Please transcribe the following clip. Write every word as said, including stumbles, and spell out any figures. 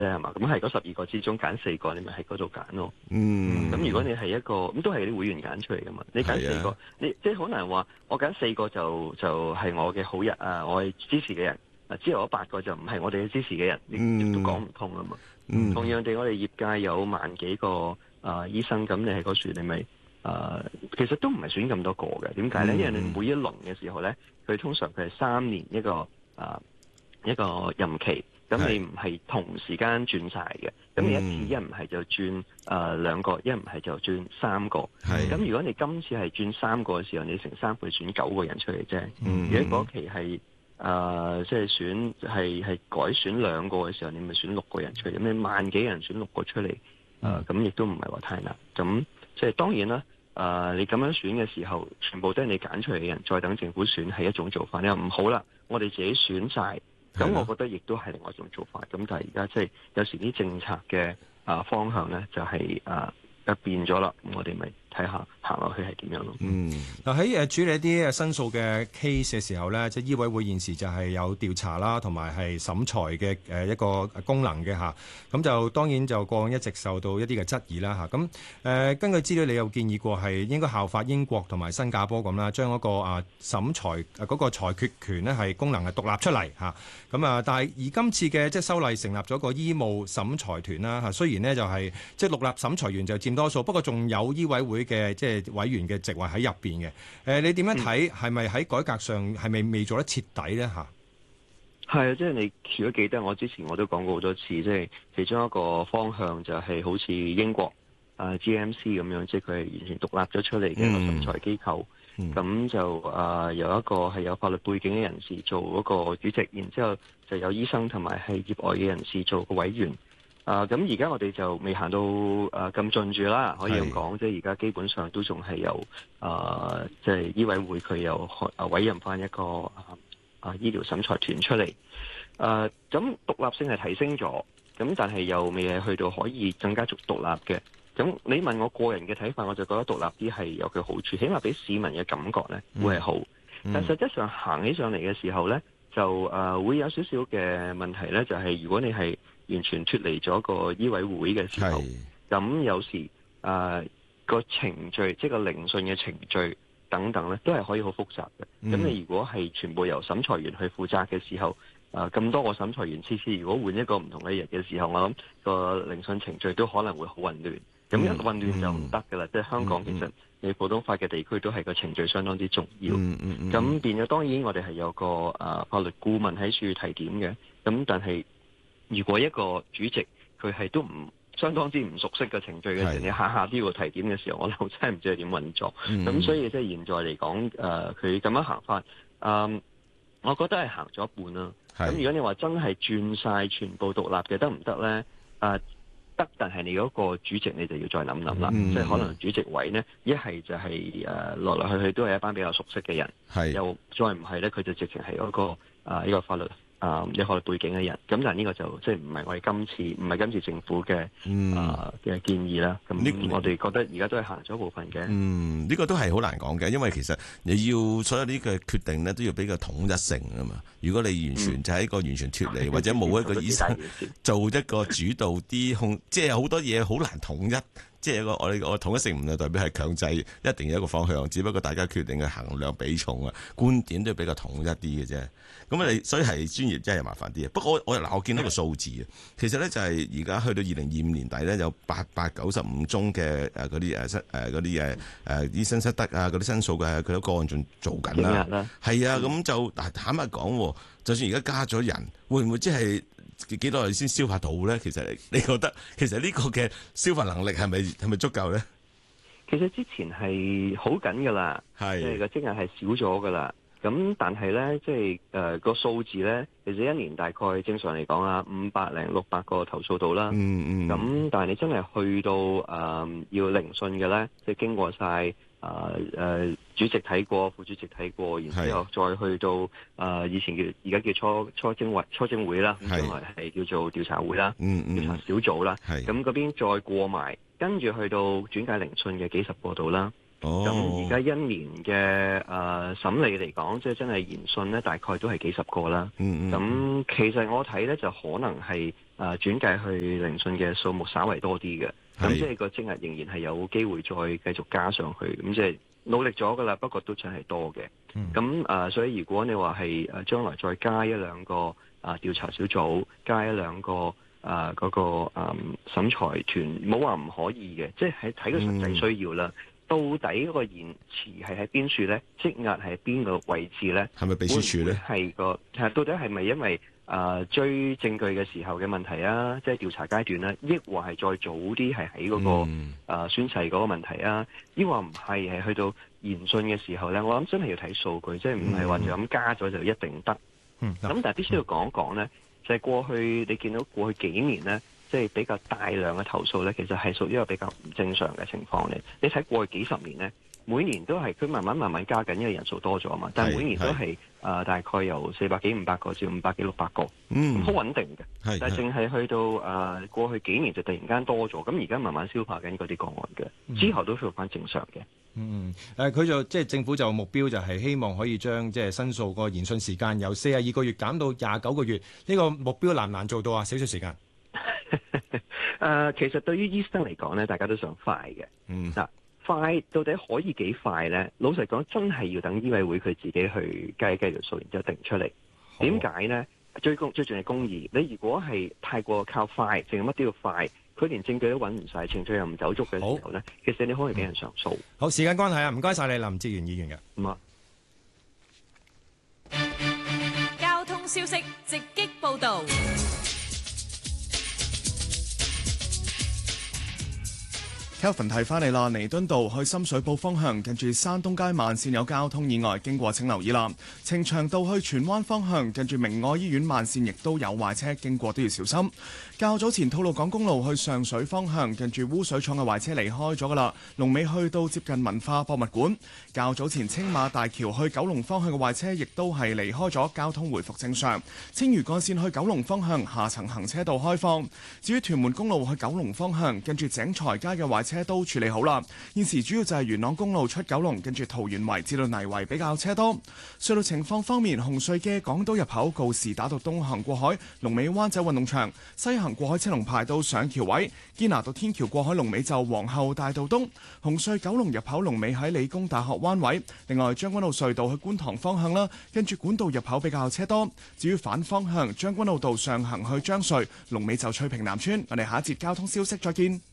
係嘛？咁係嗰十二個之中揀四個，你咪喺嗰度揀咯。 嗯， 咁如果你係一個咁都係啲會員揀出嚟噶嘛？你揀四個，啊、你即係好難話我揀四個就就係、是、我嘅好人啊，我係支持嘅人。之後嗰八個就唔係我哋嘅支持嘅人，亦、嗯、都講唔通啊嘛。嗯、同樣地，我哋業界有萬幾個啊、呃、醫生，咁你喺嗰處你咪啊、呃，其實都唔係選咁多個嘅。點解咧？嗯、因為你每一輪嘅時候咧，佢通常佢係三年一個啊、呃、一個任期，咁你唔係同時間轉晒嘅。咁你一次一唔係就轉誒兩個，一唔係就轉三個。咁如果你今次係轉三個嘅時候，你成三倍選九個人出嚟啫。嗯、如果嗰期係誒，即係、呃就是、選係係改選兩個嘅時候，你咪選六個人出嚟。咁你萬幾人選六個出嚟，誒、呃，咁亦都唔係話太難。咁即係當然啦，誒、呃，你咁樣選嘅時候，全部都係你揀出嚟嘅人，再等政府選係一種做法。你話唔好啦，我哋自己選晒，咁我覺得亦都係另外一種做法。咁但係而家即係有時啲政策嘅啊、呃、方向咧，就係、是、誒、呃、變咗啦。咁我哋咪睇下行落去係點樣咯。 嗯，嗱喺誒處理一啲誒申訴嘅 case 嘅時候咧，即係醫委會現時就係有調查啦，同埋係審裁嘅誒一個功能嘅嚇。咁就當然就過往一直受到一啲嘅質疑啦嚇。咁誒根據資料，你有建議過係應該效法英國同埋新加坡咁啦，將嗰個啊審裁嗰個裁決權咧係功能係獨立出嚟嚇。咁啊，但係而今次嘅即係修例成立咗個醫務審裁團啦嚇。雖然呢就係即係獨立審裁員就佔多數，不過仲有醫委會嘅即係委員嘅席位喺入邊嘅。誒，你點樣睇？係咪喺改革上係咪未做得徹底咧？嚇， 係啊，即係你如果記得我之前我都講過好多次，即係其中一個方向就係好似英國啊 G M C 咁樣，即係佢係完全獨立咗出嚟嘅一個審裁機構。咁、嗯、就啊、呃、有一個係有法律背景嘅人士做嗰個主席，然之後就有醫生同埋係業外嘅人士做個委員。啊，咁而家我哋就未行到誒咁進住啦，可以咁講，即係而家基本上都仲係由誒即係醫委會佢有誒委任翻一個啊啊醫療審裁團出嚟。誒、啊，咁獨立性係提升咗，咁但係又未係去到可以更加足獨立嘅。咁你問我個人嘅睇法，我就覺得獨立啲係有佢好處，起碼俾市民嘅感覺咧會係好。嗯、但實際上行起上嚟嘅時候咧，就誒、呃、會有少少嘅問題咧，就係、是、如果你係完全脫離咗個醫委會嘅時候，咁是有時誒、呃、個程序，即係個聆訊嘅程序等等咧，都係可以好複雜嘅。咁、嗯、你如果係全部由審裁員去負責嘅時候，誒、呃、咁多個審裁員次次如果換一個唔同嘅人嘅時候，我諗個聆訊程序都可能會好混亂。咁一混亂就唔得㗎啦，嗯、即係香港其實你普通法嘅地區都係個程序相當之重要。咁、嗯嗯嗯、變咗當然我哋係有個誒、呃、法律顧問喺處提點嘅。咁但係如果一個主席佢係都唔相當之唔熟悉嘅程序嘅時候，是你下下都要提點嘅時候，我就真係唔知係點運作。咁、嗯、所以即係現在嚟講，誒佢咁樣行法，誒、呃、我覺得係行咗一半啦。咁是如果你話真係轉晒全部獨立嘅得唔得咧？誒、呃得，但係你嗰個主席你就要再諗諗啦，嗯、即係可能主席位呢，一係就係誒來來去去都係一班比較熟悉嘅人，是又再唔係呢，佢就直情係嗰個啊呢、呃、個法律啊有法律背景嘅人。咁但係呢個就即係唔係我哋今次唔係今次政府嘅啊嘅建議啦。咁、嗯、我哋覺得而家都係行咗部分嘅。 嗯，呢、這個都係好難講嘅，因為其實你要所有呢個決定呢，都要比較統一性啊嘛。如果你完全就係一個完全脫離，嗯、或者冇一個醫生做一個主導啲控，即係好多嘢好難統一。即係一個我哋我統一性唔係代表係強制一定有一個方向，只不過大家決定嘅衡量比重啊，觀點都比較統一啲嘅啫。咁你所以係專業真係麻煩啲。不過我我嗱我見到個數字啊，其實咧就係而家去到二零二五年底咧，有八百九十五宗嘅誒嗰啲誒失誒嗰啲誒誒醫生失德啊嗰啲申訴嘅佢個案仲做緊啦。係啊，咁就但坦白講，就算而家加咗人，會唔會即係？幾多日先消化到咧？其實你覺得其實呢個嘅消化能力係咪係咪足夠咧？ 其實之前係好緊噶啦，係即係個積壓係少咗噶啦。咁但係咧，即係誒個數字咧，其實一年大概正常嚟講啊，五百零六百個投訴到啦。嗯嗯。咁但係你真係去到誒、呃、要聆訊嘅咧，即係經過晒。啊誒、呃，主席睇過，副主席睇過，然之後再去到啊、呃、以前叫而家叫初初偵委初偵會啦，咁將來係叫做調查會啦，嗯嗯、調查小組啦，咁嗰邊再過埋，跟住去到轉介聆訊嘅幾十個度啦。咁而家一年嘅誒、呃、審理嚟講，即係真係研訊咧，大概都係幾十個啦。咁、嗯嗯、其實我睇咧就可能係。 誒轉介去聆訊嘅數目稍為多啲嘅，咁即係個積壓仍然係有機會再繼續加上去，咁即係努力咗噶啦，不過都真係多嘅。咁誒、嗯呃，所以如果你話係誒將來再加一兩個啊、呃、調查小組，加一兩個誒嗰、呃那個誒、呃、審裁團，冇話唔可以嘅，即係喺睇個實際需要啦。嗯到底嗰個延遲係喺邊處咧？積壓係邊個位置咧？係咪秘書處咧？係個係到底係咪因為誒、呃、追證據嘅時候嘅問題啊？即係調查階段咧，抑或係再早啲係喺嗰個、嗯呃、宣誓嗰個問題啊？抑或唔係係去到研訊嘅時候咧？我諗真係要睇數據，即係唔係話就咁加咗就一定得。咁、嗯、但係必須要講一講咧，就係、是、過去你見到過去幾年咧。即係比較大量嘅投訴咧，其實係屬於一個比較唔正常嘅情況咧。你睇過去幾十年咧，每年都係佢慢慢慢慢加緊，因為人數多咗嘛。但係每年都係誒、呃、大概由四百幾五百個至五百幾六百個，嗯，好穩定嘅。但係淨係去到誒、呃、過去幾年就突然間多咗，咁而家慢慢消化緊嗰啲個案嘅，之後都恢復翻正常嘅。 嗯，誒、呃、佢就即係政府就目標就係希望可以將即係申訴個研訊時間由四十二個月減到廿九個月。呢、這個目標難唔難做到啊？少少時間。 誒、呃，其實對於醫生嚟講咧，大家都想快嘅。嗯，嗱，快到底可以幾快咧？老實講，真係要等醫委會佢自己去計計條數，然之後定出嚟。點解咧？最公最重要係公義。你如果係太過靠快，淨係乜都要快，佢連證據都揾唔晒，程序又唔走足嘅時候咧，其實你可以俾人上訴。 好，時間關係啊，唔該晒你林哲玄議員嘅。 唔啊。 交通消息直擊報導。 Kelvin 提翻嚟啦，彌敦道去深水埗方向，近住山東街慢線有交通意外，經過請留意啦。呈祥道去荃灣方向，近住明愛醫院慢線亦都有壞車，經過都要小心。較早前吐露港公路去上水方向，近住污水廠嘅壞車離開咗噶啦，龍尾去到接近文化博物館。較早前青馬大橋去九龍方向嘅壞車亦都係離開咗，交通回復正常。青嶼幹線去九龍方向下層行車道開放。至於屯門公路去九龍方向，近住井財街嘅壞車車都處理好啦，現時主要就係元朗公路出九龍，跟住桃園圍至到泥圍比較車多。隧道情況方面，紅隧嘅港島入口告士打道東行過海，龍尾灣仔運動場；西行過海車龍排到上橋位，堅拿道天橋過海龍尾就皇后大道東。紅隧九龍入口龍尾喺理工大學灣位。另外將軍澳隧道去觀塘方向啦，跟住管道入口比較車多。至於反方向將軍澳道上行去將隧，龍尾就翠屏南村。我哋下一節交通消息再見。